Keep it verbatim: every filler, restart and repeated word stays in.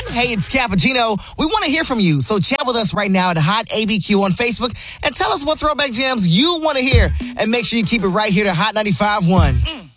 Hey, it's Cappuccino. We want to hear from you, so chat with us right now at Hot A B Q on Facebook and tell us what throwback jams you want to hear. And make sure you keep it right here to Hot ninety-five point one.